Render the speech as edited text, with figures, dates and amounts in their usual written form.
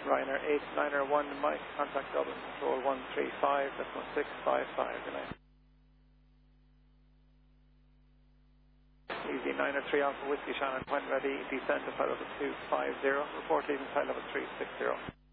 Ryanair 8, Niner 1, Mike, contact Dublin Control 135, that's 1655, good night. Easy Niner 3 Alpha Whiskey Shannon, when ready, descend to flight level 250, report leaving flight level 360.